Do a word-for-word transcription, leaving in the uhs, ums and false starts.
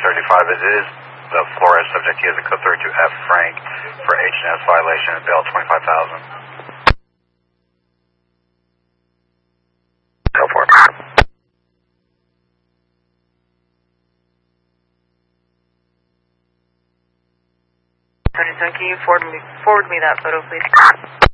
thirty-five. It is the Flores subject. He has a code thirty-two F Frank for H and S violation and bail twenty-five thousand. Go for it. thirty-seven, can you forward me, forward me that photo, please?